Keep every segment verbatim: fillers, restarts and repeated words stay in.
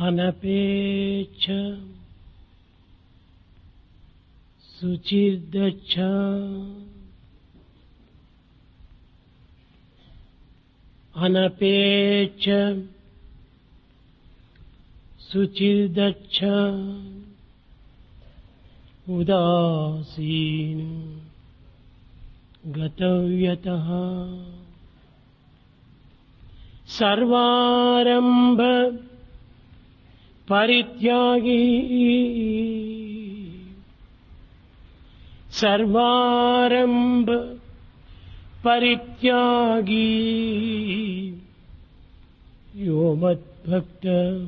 అనపేక్ష శుచిర్దచ్చ అనపేక్ష శుచిర్దచ్చ ఉదాసీన గతవ్యతః సర్వారంభ పరిత్యాగి సర్వారంభ పరిత్యాగి యో మద్భక్త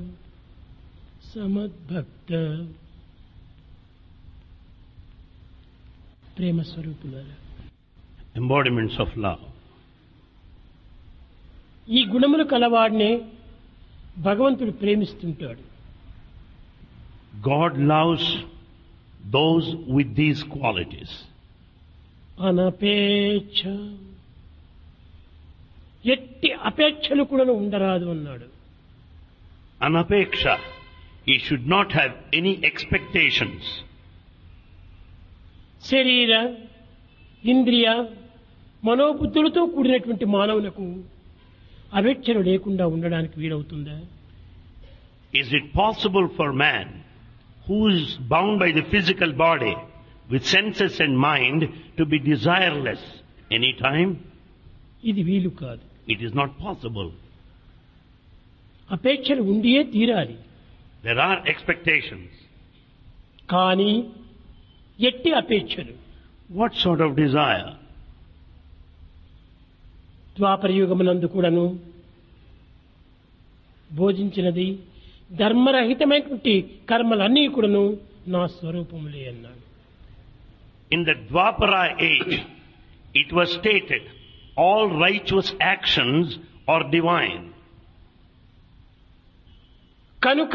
సమద్భక్త. ప్రేమ స్వరూపులారా, embodiments of love. ఈ గుణములు కలవాడినే భగవంతుడు ప్రేమిస్తుంటాడు. God loves those with these qualities. అనపేక్ష, ఎట్టి అపేక్షలు కూడా ఉండరాదు అన్నాడు. Anapeksha, he should not have any expectations. శరీర ఇంద్రియ మనోబుద్ధులతో కూడినటువంటి మానవులకు అపేక్షలు లేకుండా ఉండడానికి వీలవుతుందా? Is it possible for man who is bound by the physical body with senses and mind to be desireless any time? ఇది వీలు కాదు. It is not possible. అపేక్షలు ఉండియే తీరాలి. There are expectations. కానీ ఎట్టి అపేక్షలు. What sort of desire? ద్వాపర యుగమునందు కూడాను బోధించినది ధర్మరహితమైనటువంటి కర్మలన్నీ కూడాను నా స్వరూపములే అన్నాడు. In the Dwapara age, it was stated, all righteous actions are divine. కనుక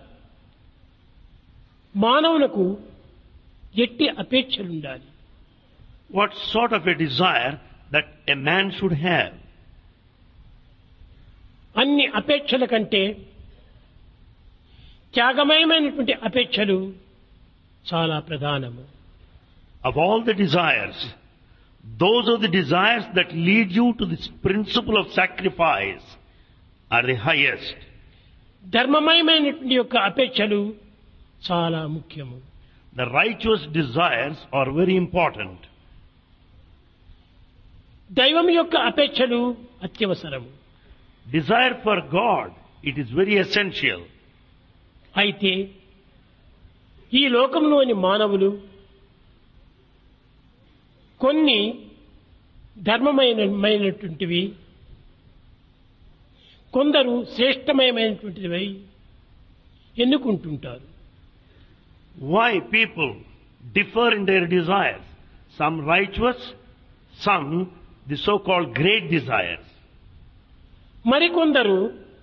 మానవులకు ఎట్టి అపేక్షలు ఉండాలి. What sort of a desire that a man should have? అన్ని అపేక్షల కంటే త్యాగమయమైనటువంటి అపేక్షలు చాలా ప్రధానము. Of all the desires, those are the desires that lead you to this principle of sacrifice are the highest. ధర్మమయమైనటువంటి యొక్క అపేక్షలు చాలా ముఖ్యము. The righteous desires are very important. దైవం యొక్క అపేక్షలు అత్యవసరము. Desire for God, it is very essential. అయితే ఈ లోకంలోని మానవులు కొన్ని ధర్మమైనటువంటివి, కొందరు శ్రేష్టమయమైనటువంటివి ఎన్నుకుంటుంటారు. Why people differ in their desires? Some righteous, some the so-called great desires. మరికొందరు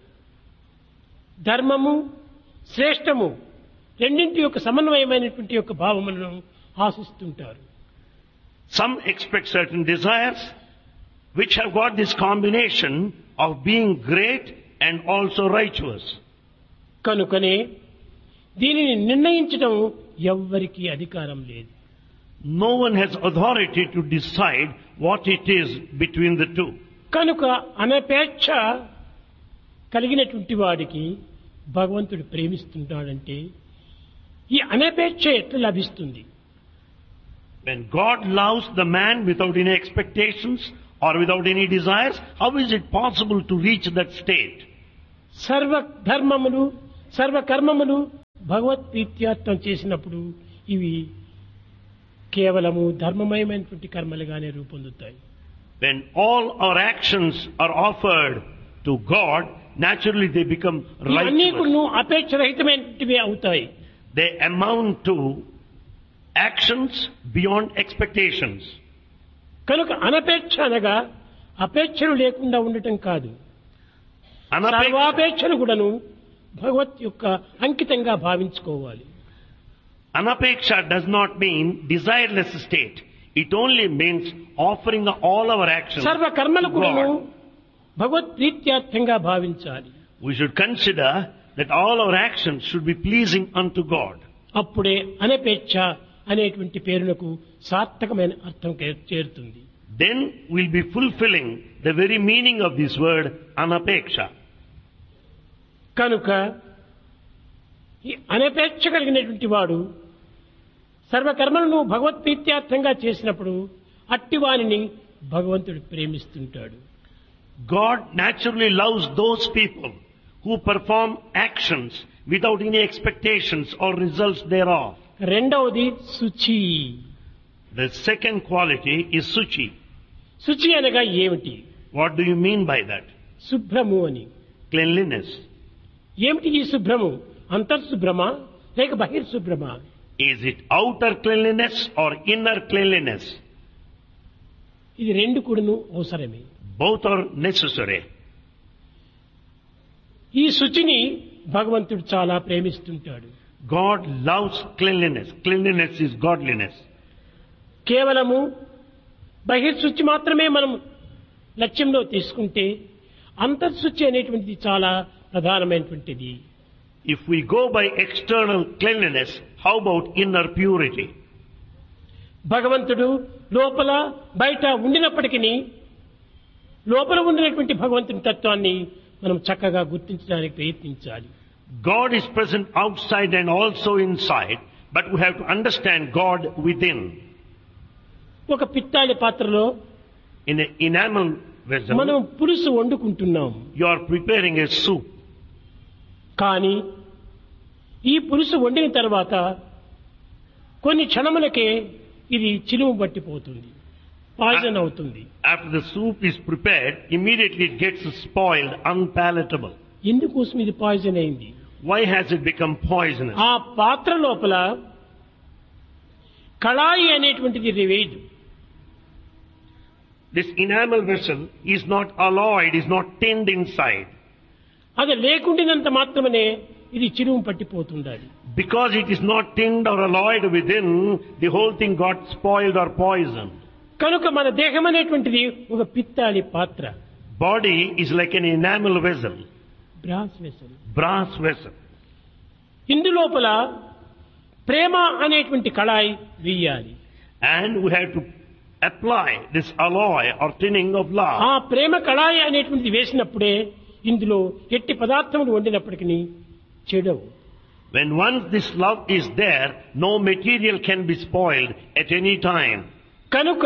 ధర్మము శ్రేష్టము రెండింటి యొక్క సమన్వయమైనటువంటి యొక్క భావములను ఆశిస్తుంటారు. Some expect certain desires which have got this combination of being great and also righteous. కనుకనే దీనిని నిర్ణయించడం ఎవ్వరికీ అధికారం లేదు. No one has authority to decide what it is between the two. కనుక అనపేక్ష కలిగినటువంటి వాడికి భగవంతుడు ప్రేమిస్తుంటాడంటే ఈ అనపేక్ష ఎట్లా లభిస్తుంది? When God loves the man without any expectations or without any desires, how is it possible to reach that state? సర్వ ధర్మములు సర్వ కర్మములు భగవత్ ప్రీత్యార్థం చేసినప్పుడు ఇవి కేవలము ధర్మమయమైనటువంటి కర్మలుగానే రూపొందుతాయి. When all our actions are offered to God, naturally they become ఇవన్నీ righteous. కూడా అపేక్షరహితమైనటివే అవుతాయి. They amount to actions beyond expectations. కనుక అనపేక్ష అనగా అపేక్షలు లేకుండా ఉండటం కాదు. Anapeksha, సర్వాపేక్షలు కూడాను భగవత్ యొక్క అంకితంగా భావించుకోవాలి. anapeksha does not mean desireless state. It only means offering all our actions సర్వ కర్మలు to కూడాను God. భగవత్ ప్రీత్యార్థంగా భావించాలి. We should consider that all our actions should be pleasing unto God. అప్పుడే అనపేక్ష అనేటువంటి పేరునకు సార్థకమైన అర్థం కే- చేరుతుంది. Then we'll be fulfilling the very meaning of this word anapeksha. కనుక ఈ అనపేక్ష కలిగినటువంటి వాడు సర్వకర్మలను భగవత్ప్రీత్యార్థంగా చేసినప్పుడు అట్టివానిని భగవంతుడు ప్రేమిస్తుంటాడు. God naturally loves those people who perform actions without any expectations or results thereof. రెండవది శుచి. The second quality is suchi. శుచి అనగా ఏమిటి? What do you mean by that? శుభ్రము అని. Cleanliness. ఏమిటి ఈ శుభ్రము? అంతర్శుభ్రమా లేక బహిర్శుభ్రమా? Is it outer cleanliness or inner cleanliness? ఇది రెండు కూడాను అవసరమే. Both are necessary. ఈ శుచిని భగవంతుడు చాలా ప్రేమిస్తుంటాడు. God loves cleanliness. Cleanliness is godliness. కేవలము బహిర్శుచి మాత్రమే మనం లక్ష్యంలో తీసుకుంటే అంతర్శుచి అనేటువంటిది చాలా ప్రధానమైనటువంటిది. If we go by external cleanliness, how about inner purity? భగవంతుడు లోపల బయట ఉండినప్పటికీ లోపల ఉండినటువంటి భగవంతుని తత్వాన్ని మనం చక్కగా గుర్తించడానికి ప్రయత్నించాలి. God is present outside and also inside, but we have to understand God within. ఒక పిత్తాళి పాత్రలో In an enamel vessel, మనం పులుసు వండుకుంటున్నాం. you are preparing a soup. కానీ ఈ పులుసు వండిన తర్వాత కొన్ని క్షణములకే ఇది చిలుము పట్టిపోతుంది, పాయిజన్ అవుతుంది. After the soup is prepared, immediately it gets spoiled, unpalatable. ఎందుకోసం ఇది పాయిజన్ అయింది? Why has it become poisonous? ఆ పాత్ర లోపల కళాయి అనేటువంటిది వేయదు. This enamel vessel is not alloyed, is not tinned inside. అది లేకుండినంత మాత్రమే ఇది చిలుము పట్టిపోతుండాలి. Because it is not tinned or alloyed within, the whole thing got spoiled or poisoned. కనుక మన దేహం అనేటువంటిది ఒక పిత్తాళి పాత్ర, Body is like an enamel vessel, brass vessel. brass vessel. ఇందులోపల ప్రేమ అనేటువంటి కళాయి వేయాలి. And we have to apply this alloy or tinning of love. ఆ ప్రేమ కళాయి అనేటువంటిది వేసినప్పుడే ఇందులో ఎట్టి పదార్థములు వండినప్పటికీ చెడవు. When once this love is there, no material can be spoiled at any time. కనుక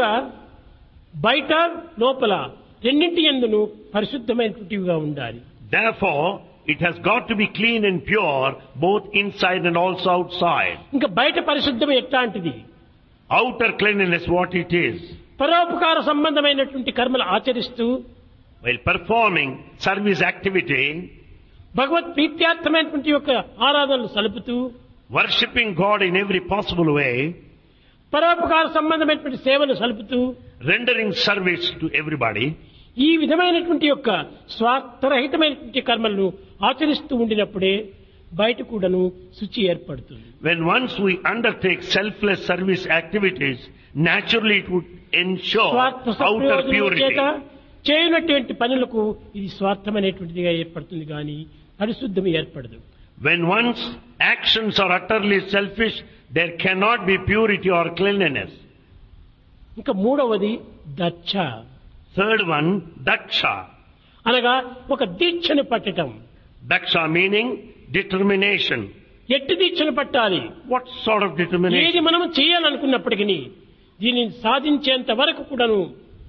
బయట లోపల రెండింటి యందును పరిశుద్ధమైనటువంటివిగా ఉండాలి. Therefore, it has got to be clean and pure, both inside and also outside. ఇంకా బయట పరిశుద్ధం ఎట్లాంటిది? Outer cleanliness, what it is. పరోపకార సంబంధమైనటువంటి కర్మలు ఆచరిస్తూ While performing service activity, భగవత్ ప్రీత్యార్థమైనటువంటి యొక్క ఆరాధనలు సలుపుతూ worshipping God in every possible way, పరోపకార సంబంధమైనటువంటి సేవలు సలుపుతూ rendering service to everybody, ఈ విధమైనటువంటి యొక్క స్వార్థరహితమైనటువంటి కర్మలను ఆచరిస్తూ ఉండినప్పుడే బయట కూడాను శుచి ఏర్పడుతుంది. when once we undertake selfless service activities, naturally it would ensure స్వార్థ outer సంప్రయోజనం purity. చేత చేయనటువంటి పనులకు ఇది స్వార్థమైనటువంటిదిగా ఏర్పడుతుంది కానీ పరిశుద్ధం ఏర్పడదు. When one's actions are utterly selfish, there cannot be purity or cleanliness. ఇంకా మూడవది దచ్చ Third one, daksha. అనగా ఒక దీక్షను పట్టటం. Daksha meaning determination. ఎట్టి దీక్షను పట్టాలి? What sort of determination? ఏది మనం చేయాలనుకున్నప్పటికీ దీనిని సాధించేంత వరకు కూడాను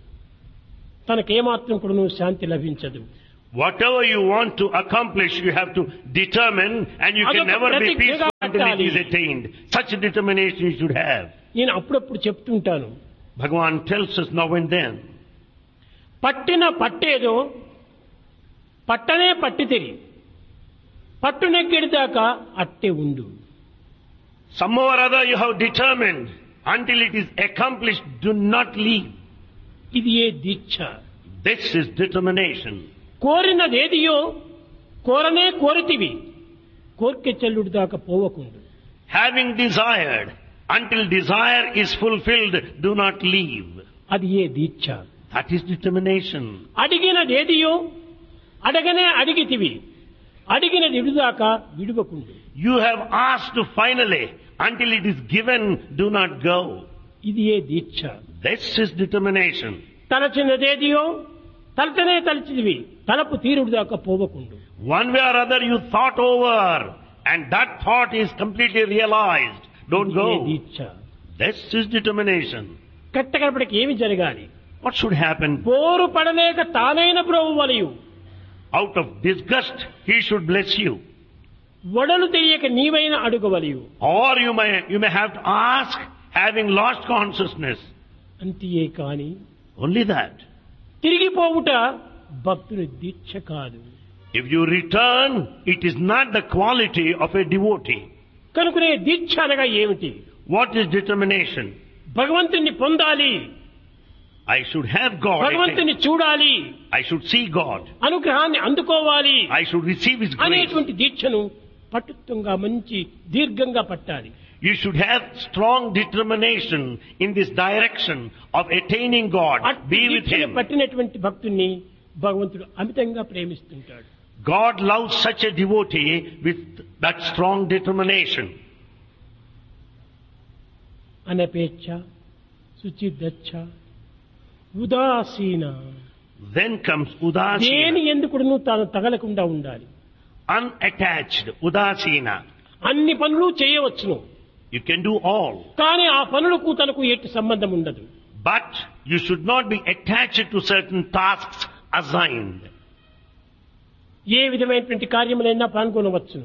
తనకేమాత్రం కూడాను శాంతి లభించదు. Whatever you want to accomplish, you have to determine, and you can అదొక never be ప్రతిజ్ఞగా peaceful until it పట్టాలి. is attained. Such a determination you should have. నేను అప్పుడప్పుడు చెప్తుంటాను, Bhagavan tells us now and then. పట్టిన పట్టేదో పట్టనే పట్టితిరి, పట్టు నెగ్గెడిదాకా అట్టే ఉండు. Somehow or other you have determined. Until it is accomplished, do not leave. ఇది ఏ దీక్ష. This is determination. కోరినదేదియో కోరనే కోరితివి, కోర్కె చెల్లుడు దాకా పోవకుండు. Having desired, until desire is fulfilled, do not leave. అది ఏ దీక్ష. That is determination. అడిగినదేదియో అడగనే అడిగితివి, అడిగిన విడుదాకా విడువకుండు. You have asked finally. Until it is given, do not go. ఇది ఏ దీక్ష. This is determination. తలచినదేదియో తలచనే తలచిదివి తలపు తీరుడు దాకా పోవకుండు. One way or other you thought over and that thought is completely realized. Don't ఇది ఏ go. Deeksha. This is determination. కట్టకడపడికి ఏమి జరగాలి? What should happen? పోరు పడలేక తానైన బ్రోవు వలయు Out of disgust, he should bless you. వడలు తెలియక నీవైన అడుగవలయు. Or you may, you may have to ask having lost consciousness. అంతియే కాని Only that. తిరిగిపోవుట భక్తుని దీక్ష కాదు. If you return, it is not the quality of a devotee. కనుకనే దీక్ష అనగా ఏమిటి? What is determination? భగవంతుని పొందాలి, I should have God. భగవంతుని చూడాలి, I should see God. అనుగ్రహాన్ని అందుకోవాలి I should receive His grace. అనేటువంటి దీక్షను పట్టుత్వంగా మంచి దీర్ఘంగా పట్టాలి. You should have strong determination in this direction of attaining God. అట్టి Be with దీక్షను Him. పట్టినటువంటి భక్తుణ్ణి భగవంతుడు అమితంగా ప్రేమిస్తుంటాడు. God loves such a devotee with that strong determination. అనపేచ్ఛ, శుచిదచ్చ, ఉదాసీన. Then comes Udasina. దేని ఎందుకును తాను తగలకుండా ఉండాలి. Unattached. Udasina. అన్ని పనులు చేయవచ్చును, You can do all. కానీ ఆ పనులకు తనకు ఎట్టి సంబంధం ఉండదు. But you should not be attached to certain tasks assigned. ఏ విధమైనటువంటి కార్యములైనా పాల్గొనవచ్చును.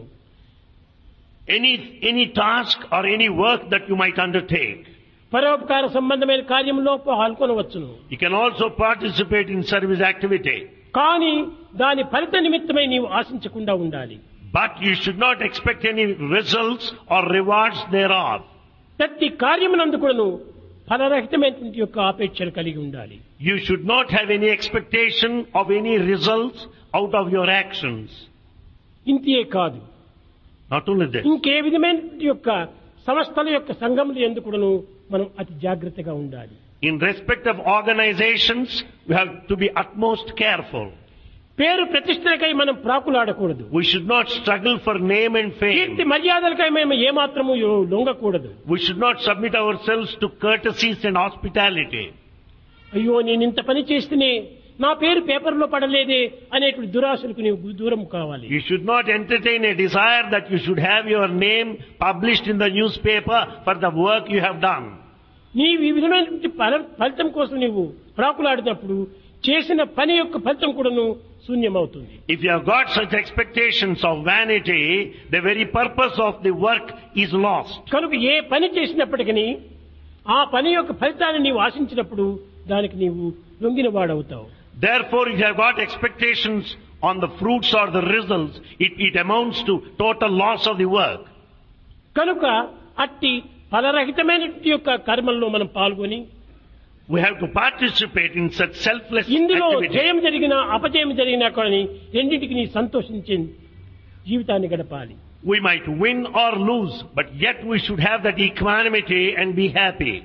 Any, any task or any work that you might undertake. పరోపకార సంబంధమైన కార్యంలో పాల్గొనవచ్చును. You can also participate in service activity. కానీ దాని ఫలిత నిమిత్తమై నీవు ఆశించకుండా ఉండాలి. But you should not expect any results or rewards thereof. ప్రతి కార్యమునందు కూడాను ఫలరహితమైనటువంటి యొక్క ఆపేక్షలు కలిగి ఉండాలి. You should not have any expectation of any results out of your actions. ఇంతే కాదు, Not only that. ఇంకే విధమైనటువంటి యొక్క సంస్థల యొక్క సంఘములు ఎందుకును మనం అతి జాగ్రత్తగా ఉండాలి. In respect of organizations, we have to be utmost careful. పేరు ప్రతిష్టలకై మనం ప్రాకులాడకూడదు. We should not struggle for name and Keerthi fame. మర్యాదలకై మేము ఏమాత్రము లొంగకూడదు. We should not submit ourselves to courtesies and hospitality. అయ్యో నేను ఇంత పని చేస్తేనే నా పేరు పేపర్లో పడలేదే అనేటువంటి దురాశలకు నీవు దూరం కావాలి. You should not entertain a desire that you should have your name published in the newspaper for the work you have done. నీవు ఈ విధమైనటువంటి ఫల- ఫలితం కోసం నీవు ప్రాకులాడినప్పుడు చేసిన పని యొక్క ఫలితం కూడాను శూన్యమవుతుంది. If you have got such expectations of vanity, the very purpose of the work is lost. కనుక ఏ పని చేసినప్పటికీ ఆ పని యొక్క ఫలితాన్ని నీవు ఆశించినప్పుడు దానికి నీవు లొంగిన వాడవుతావు. Therefore, if you have got expectations on the fruits or the results, it, it amounts to total loss of the work. కనుక అట్టి ఫలరహితమైనటువంటి యొక్క కర్మల్లో మనం పాల్గొని We have to participate in such selfless ఇందులో activity. జయం జరిగినా అపజయం జరిగినా కానీ రెండింటికి నీ సంతోషించే జీవితాన్ని గడపాలి. We might win or lose, but yet we should have that equanimity and be happy.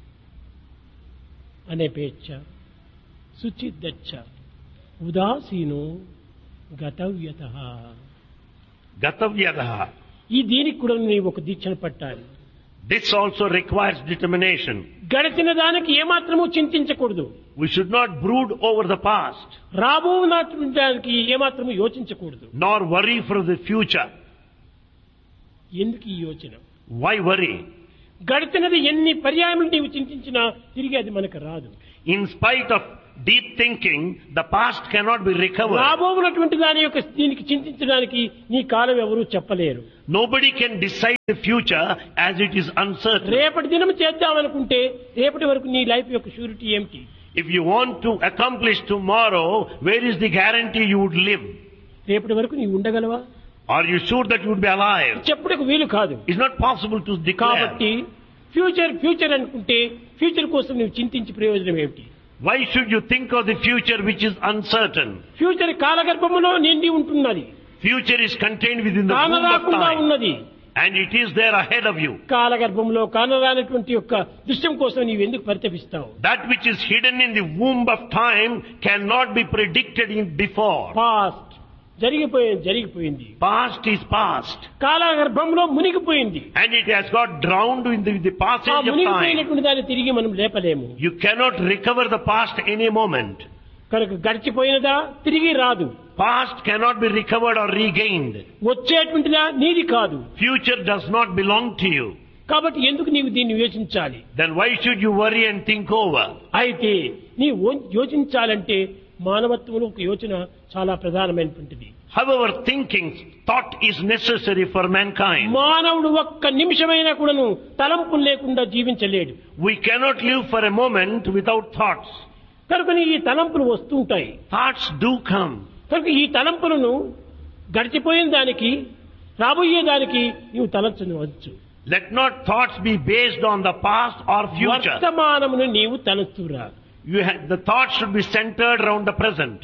అనేపేచ్ఛ, శుచిదచ్చ, ఉదాసీనో గతవ్యతః. Gatavyadaha. ఈ దీనికి కూడా నీవు ఒక దీక్షను పట్టాలి. This also requires determination. గడిచిన దానికి ఏమాత్రము చింతించకూడదు. We should not brood over the past, రాబో దానికి ఏమాత్రము యోచించకూడదు. nor worry for the future. ఎందుకు ఈ యోచన? Why worry? గడిచినది ఎన్ని పర్యాయములు నీవు చింతించినా తిరిగి అది మనకు రాదు. In spite of deep thinking, the past cannot be recovered. రాబోనటువంటి దాని యొక్క దీనికి చింతించడానికి నీ కాలం ఎవరూ చెప్పలేరు. Nobody can decide the future as it is uncertain. రేపటి దినం చేద్దామనుకుంటే రేపటి వరకు నీ లైఫ్ యొక్క షూరిటీ ఏమిటి? If you want to accomplish tomorrow, where is the guarantee you would live? రేపటి వరకు నీవు ఉండగలవా? Are you sure that you would be alive? చెప్పుటకు వీలు కాదు. It's not possible to declare. కాబట్టి ఫ్యూచర్ ఫ్యూచర్ అనుకుంటే ఫ్యూచర్ కోసం నువ్వు చింతించి ప్రయోజనం ఏమిటి? Why should you think of the future which is uncertain? Future కాలగర్భములో నిండి ఉంటున్నది, Future is contained within the womb of కానరాకుండా time, ఉన్నది. and it is there ahead of you. కాలగర్భంలో కానరానటువంటి యొక్క దృశ్యం కోసం నీవు ఎందుకు పరితపిస్తావు? That which is hidden in the womb of time cannot be predicted in before. Past, జరిగిపోయింది జరిగిపోయింది. Past is past. కాలగర్భంలో మునిగిపోయింది. And it has got drowned in the, the ఆ passage of time. మునిగిపోయినటువంటి దాన్ని తిరిగి మనం లేపలేము. You cannot recover the past any moment. కనుక గడిచిపోయినదా తిరిగి రాదు. Past cannot be recovered or regained. వచ్చేటువంటిదా నీది కాదు. Future does not belong to you. కాబట్టి ఎందుకు నీవు దీన్ని యోచించాలి? Then why should you worry and think over? అయితే నీ యోచించాలంటే మానవత్వంలో ఒక యోచన చాలా ప్రధానమైనటువంటిది. However, thinking, thought is necessary for mankind. మానవుడు ఒక్క నిమిషమైనా కూడాను తలంపులు లేకుండా జీవించలేడు. We cannot live for a moment without thoughts. కనుక ఈ తలంపులు వస్తూ ఉంటాయి. Thoughts do come. కనుక ఈ తలంపులను గడిచిపోయిన దానికి రాబోయే దానికి నీవు తలంచవచ్చు. Let not thoughts be based on the past or future. వర్తమానమును నీవు తలంచురా. You have, the thoughts should be centered around the present.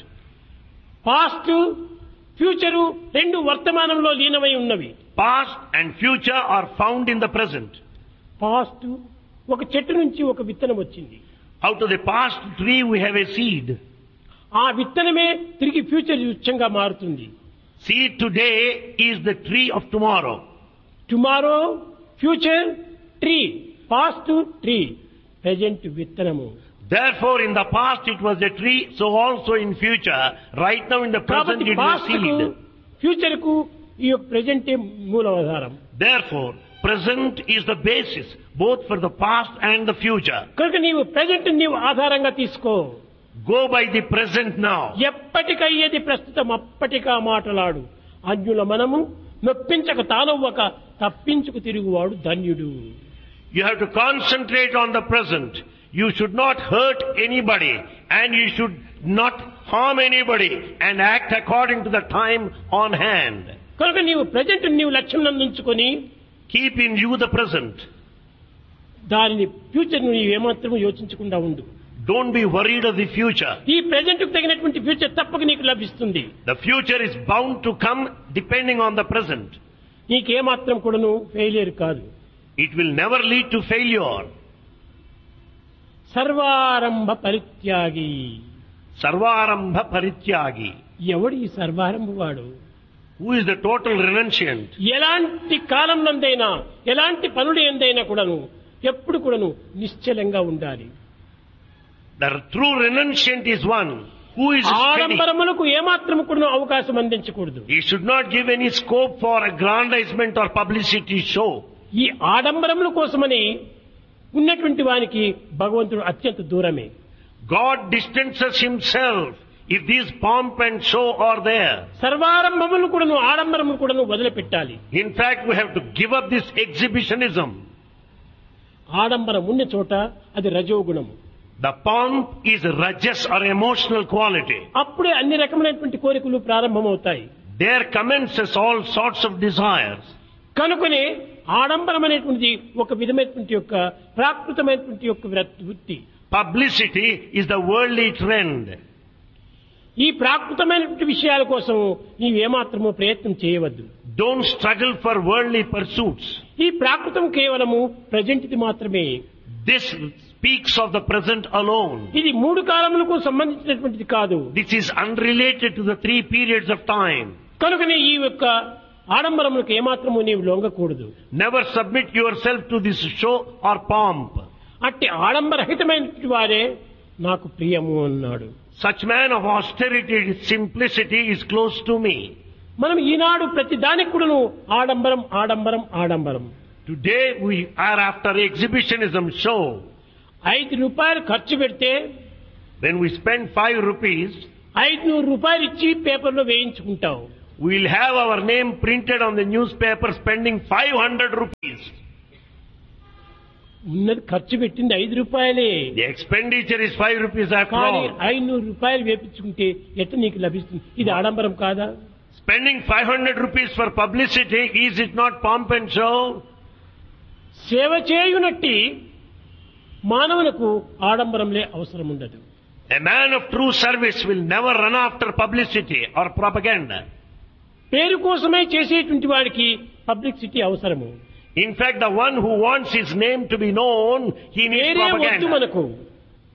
Past future రెండు వర్తమానంలో లీనమై ఉన్నవి. Past and future are found in the present. Past ఒక చెట్టు నుంచి ఒక విత్తనం వచ్చింది. Out of the past tree we have a seed. ఆ విత్తనమే తిరిగి ఫ్యూచర్ వృక్షంగా మారుతుంది. Seed today is the tree of tomorrow. Tomorrow future tree, past tree, present విత్తనము. Therefore, in the past it was a tree, so also in future, right now in the present it is a seed. Future కు ఈ present మూలాధారం. Therefore, present is the basis both for the past and the future. కనుక నీవు present నీవు ఆధారంగా తీసుకో. Go by the present now. ఎప్పటికయ్యేది ప్రస్తుతం అప్పటికా మాటలాడు. అన్యుల మనము నొప్పించక తానవ్వక తప్పించుకు తిరుగువాడు ధన్యుడు. You have to concentrate on the present. You should not hurt anybody and you should not harm anybody and act according to the time on hand. కనుక నీవు present నీవు లక్ష్యం నందుకొని Keep in view the present. దానిని future నీవు ఏమాత్రం యోచించకుండా ఉండు. Don't be worried of the future. ఈ present కు తగినటువంటి ఫ్యూచర్ తప్పక నీకు లభిస్తుంది. The future is bound to come depending on the present. నీకేమాత్రం కూడాను ఫెయిలియర్ కాదు. It will never lead to failure. సర్వారంభ పరిత్యాగి. Sarvarambha parityagi. ఎవడు ఈ సర్వారంభ వాడు? Who is the total renunciant? ఎలాంటి కాలం నందైనా ఎలాంటి పనులు ఎందైనా కూడాను ఎప్పుడు కూడాను నిశ్చలంగా ఉండాలి. The true renunciant is one who is steady. ఆడంబరములకు ఏమాత్రం కూడాను అవకాశం అందించకూడదు. He should not give any scope for aggrandizement or publicity show. ఈ ఆడంబరముల కోసమని ఉన్నటువంటి వానికి భగవంతుడు అత్యంత దూరమే. God distances himself if these pomp and show are there. సర్వారంభములు కూడాను ఆడంబరములు కూడాను వదిలిపెట్టాలి. In fact, we have to give up this exhibitionism. ఆడంబరం ఉన్న చోట అది రజోగుణము. The pomp is rajas or emotional quality. అప్పుడే అన్ని రకమైనటువంటి కోరికలు ప్రారంభమవుతాయి. There commences all sorts of desires. కనుకనే ఆడంబరం అనేటువంటిది ఒక విధమైనటువంటి యొక్క ప్రాకృతమైనటువంటి యొక్క వృత్తి. Publicity is the worldly trend. ఈ ప్రాకృతమైనటువంటి విషయాల కోసం నీవు ఏమాత్రము ప్రయత్నం చేయవద్దు. Don't struggle for worldly pursuits. ఈ ప్రాకృతం కేవలము ప్రజెంట్ది మాత్రమే. This speaks of the present alone. ఇది మూడు కాలములకు సంబంధించినటువంటిది కాదు. This is unrelated to the three periods of time. కనుకనే ఈ యొక్క ఆడంబరములకు ఏమాత్రము నీవు లొంగకూడదు. Never submit yourself to this show or pomp. అట్టి ఆడంబరహితమైనటువంటి వారే నాకు ప్రియము అన్నాడు. Such man of austerity, simplicity is close to me. మనం ఈనాడు ప్రతి దానికి కూడాను ఆడంబరం ఆడంబరం ఆడంబరం. Today we are after exhibitionism show. ఐదు రూపాయలు ఖర్చు పెడితే When we spend five rupees, ఐదునూరు రూపాయలు ఇచ్చి పేపర్లో వేయించుకుంటావు. we'll have our name printed on the newspaper spending five hundred rupees. ఉన్నది ఖర్చు పెట్టింది ఐదు రూపాయలే. The expenditure is five rupees after కానీ all. ఐదునూరు రూపాయలు వేపించుకుంటే ఎట్లా నీకు లభిస్తుంది? ఇది ఆడంబరం కాదా? Spending five hundred rupees for publicity, is it not pomp and show? సేవ చేయునట్టి మానవులకు ఆడంబరంలే అవసరం ఉండదు. A man of true service will never run after publicity or propaganda. పేరు కోసమే చేసేటువంటి వాడికి పబ్లిసిటీ అవసరము. In fact, the one who wants his name to be known, he needs పేరే వద్దు propaganda. మనకు.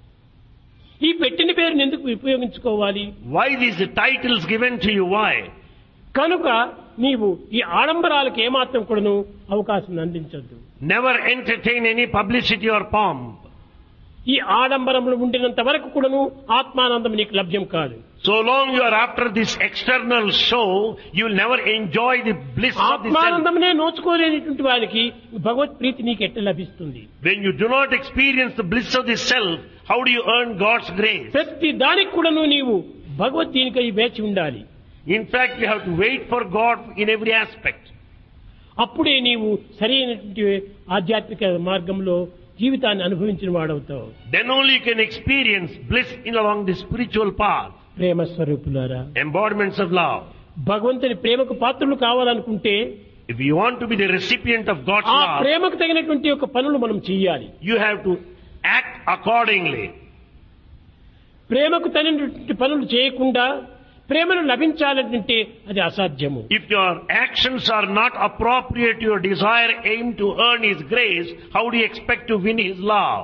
ఈ పెట్టిన పేరుని ఎందుకు ఉపయోగించుకోవాలి? Why these titles given to you? Why? కనుక నీవు ఈ ఆడంబరాలకు ఏమాత్రం కూడాను అవకాశం అందించద్దు. Never entertain any publicity or pomp. ఈ ఆడంబరములు ఉండినంత వరకు కూడాను ఆత్మానందం నీకు లభ్యం కాదు. So long you are after this external show, you will never enjoy the bliss of the self. ఆత్మానందమునే నోచుకోలేనిటువంటి వారికి భగవత్ ప్రీతి నీకు ఎట్లా లభిస్తుంది? When you do not experience the bliss of the self, how do you earn God's grace? ప్రతి దానికి కూడాను నీవు భగవత్ దీనికై వేచి ఉండాలి. In fact, you have to wait for God in every aspect. అప్పుడే నీవు సరైనటువంటి ఆధ్యాత్మిక మార్గంలో జీవితాన్ని అనుభవించిన వాడవుతావు. Then only you can experience bliss in along the spiritual path. ప్రేమ స్వరూపులారా, Embodiments of love. భగవంతుని ప్రేమకు పాత్రలు కావాలనుకుంటే If you want to be the recipient of God's ఆ love, ప్రేమకు తగినటువంటి యొక్క పనులు మనం చేయాలి. you have to act accordingly. ప్రేమకు తగినటువంటి పనులు చేయకుండా ప్రేమను లభించాలంటే అది అసాధ్యము. If your actions are not appropriate to your desire aim to earn His grace, how do you expect to win His love?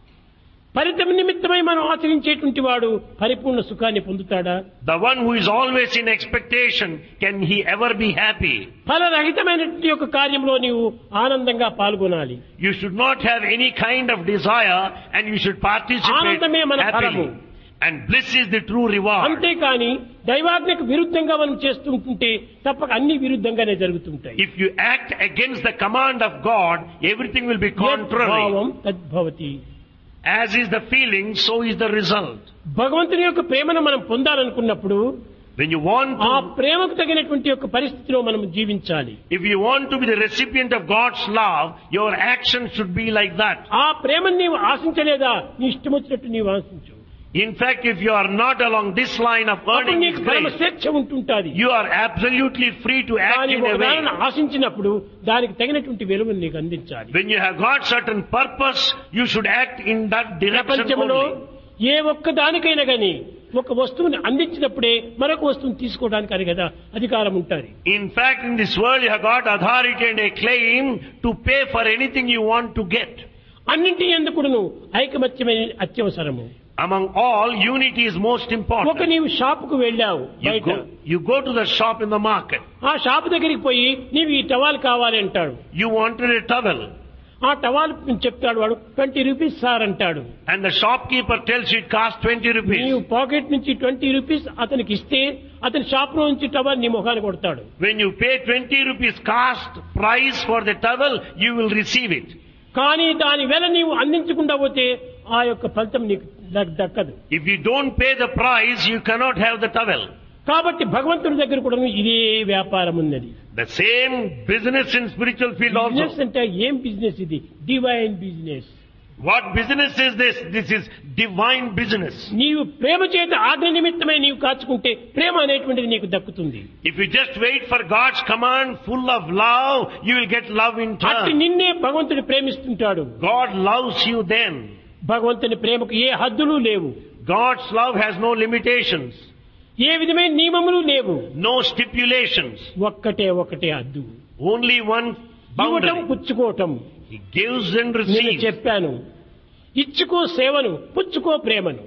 ఫలితం నిమిత్తమై మనం ఆచరించేటువంటి వాడు పరిపూర్ణ సుఖాన్ని పొందుతాడా? The one who is always in expectation, can he ever be happy? ఫలరహితమైనటువంటి యొక్క కార్యంలో నీవు ఆనందంగా పాల్గొనాలి. You should not have any kind of desire and you should participate ఆనందమే మన ఫలము. happily. And bliss is the true reward. అంతేకాని దైవాజ్ఞకు విరుద్ధంగా మనం చేస్తుంటుంటే తప్పక అన్ని విరుద్ధంగానే జరుగుతుంటాయి. If you act against the command of God, everything will be contrary. భావం తద్భవతి. As is the feeling, so is the result. భగవంతుని యొక్క ప్రేమను మనం పొందాలనుకున్నప్పుడు When you want ఆ to, ప్రేమకు తగినటువంటి యొక్క పరిస్థితిలో మనం జీవించాలి. if you want to be the recipient of God's love, your action should be like that. ఆ ప్రేమను నీవు ఆశించలేదా నీ ఇష్టం వచ్చినట్టు నీవు ఆశించు. In fact, if you are not along this line of అప్పుడు earning His నీకు పరమ grace, స్వేచ్ఛ ఉంటుంటాది. you are absolutely free to act కానీ in a way. ఒకదానిని ఆశించినప్పుడు దానికి తగినటువంటి వెలుగును నీకు అందించాలి. When you have got certain purpose, you should act in that direction ప్రపంచంలో only. ఏ ఒక్క దానికైనా గాని ఒక వస్తువుని అందించినప్పుడే మరొక వస్తువుని తీసుకోవడానికి అని కదా అధికారం ఉంటుంది. In fact, in this world you have got authority and a claim to pay for anything you want to get. అన్నింటి ఎందుకును ఐకమత్యమైన అత్యవసరము. Among all, unity is most ఒక important. నీవు షాపుకు వెళ్ళావు, You బయట go, you go to the shop in the market. ఆ shop దగ్గరికి పోయి నీవు ఈ టవాల్ కావాలి అంటాడు. You wanted a towel. ఆ టవాల్ చెప్తాడు వాడు ట్వంటీ రూపీస్ సార్ అంటాడు. And the shopkeeper tells you it costs twenty నీవు rupees. పాకెట్ నుంచి ట్వంటీ రూపీస్ అతనికి ఇస్తే అతని షాప్ లో నుంచి టవల్ నీ ముఖాన్ని కొడతాడు. When you pay twenty rupees cost price for the towel, you will receive it. కానీ దాని వెల నీవు అందించకుండా పోతే ఆ యొక్క ఫలితం నీకు దక్- దక్కదు. If you don't pay the price, you cannot have the towel. కాబట్టి భగవంతుడి దగ్గర కూడా ఇదే వ్యాపారం ఉన్నది. The same business in spiritual field business also. అంటే ఏం బిజినెస్ ఇది? Divine business. What business is this? This is divine business. నీవు ప్రేమ చేత ఆజ్ఞ నిమిత్తమై నీవు కాచుకుంటే ప్రేమ అనేటువంటిది నీకు దక్కుతుంది. If you just wait for God's command full of love, you will get love in అట్టి turn. నిన్నే భగవంతుడు ప్రేమిస్తుంటాడు. God loves you then. భగవంతుని ప్రేమకు ఏ హద్దులు లేవు, God's love has no limitations, ఏ విధమైన నియమములు లేవు. no stipulations, ఒక్కటే ఒకటే హద్దు, only one ఇవ్వటం boundary. పుచ్చుకోవటం. He gives and నేను receives. చెప్పాను, ఇచ్చుకో సేవను, పుచ్చుకో ప్రేమను.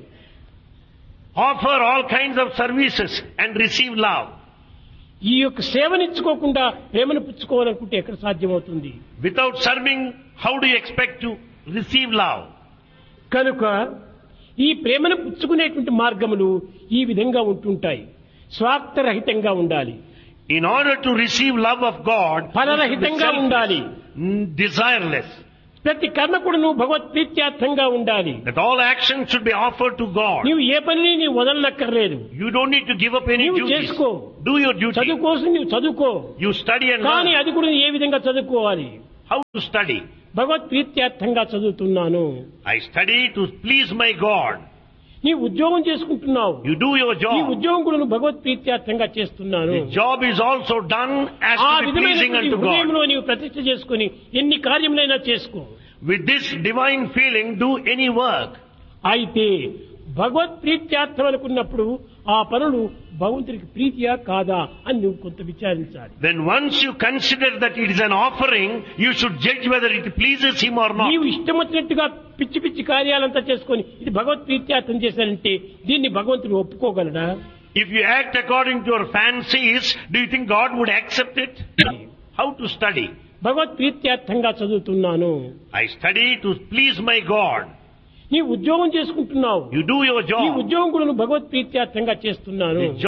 Offer all kinds of services and receive love. ఈ యొక్క సేవనిచ్చుకోకుండా ప్రేమను పుచ్చుకోవాలనుకుంటే ఎక్కడ సాధ్యమవుతుంది? Without serving, how do you expect to receive love? కనుక ఈ ప్రేమను పుచ్చుకునేటువంటి మార్గములు ఈ విధంగా ఉంటుంటాయి. స్వార్థరహితంగా ఉండాలి, In order to receive love of God, you should be ఫలరహితంగా ఉండాలి. selfless, mm, desireless. ప్రతి కర్మ కూడా నువ్వు భగవత్ ప్రీత్యార్థంగా ఉండాలి. That all actions should be offered to God. నీవు ఏ పనిని నీవు వదలనక్కర్లేదు. You don't need to give up any నీవు duties. చేసుకో. Do your duty. చదువు కోసం నీవు చదువుకో, You study and కానీ learn. అది కూడా ఏ విధంగా చదువుకోవాలి? How to study? భగవత్ ప్రీత్యార్థంగా చదువుతున్నాను. I study to please my God. నీ ఉద్యోగం చేసుకుంటున్నావు, You do your ఈ job. ఉద్యోగం కూడా నువ్వు భగవత్ ప్రీత్యార్థంగా చేస్తున్నాను. The job is also done as ఆ to be pleasing విధమైన unto God. హృదయంలో నీవు ప్రతిష్ఠ చేసుకుని ఎన్ని కార్యములైనా చేసుకో. With this divine feeling, do any work. అయితే భగవత్ ప్రీత్యార్థం అనుకున్నప్పుడు ఆ పనులు భగవంతుడికి ప్రీతియా కాదా అని నువ్వు కొంత విచారించాలి. Then once you consider that it is an offering, you should judge whether it pleases Him or not. నీవు ఇష్టం వచ్చినట్టుగా పిచ్చి పిచ్చి కార్యాలంతా చేసుకొని ఇది భగవత్ ప్రీత్యార్థం చేశానంటే దీన్ని భగవంతుడు ఒప్పుకోగలడా? If you act according to your fancies, do you think God would accept it? How to study? భగవత్ ప్రీత్యార్థంగా చదువుతున్నాను. I study to please my God. నీ ఉద్యోగం చేసుకుంటున్నావు. You do your ఈ job. ఉద్యోగం కూడా నువ్వు భగవత్ ప్రీత్యార్థంగా చేస్తున్నాను. The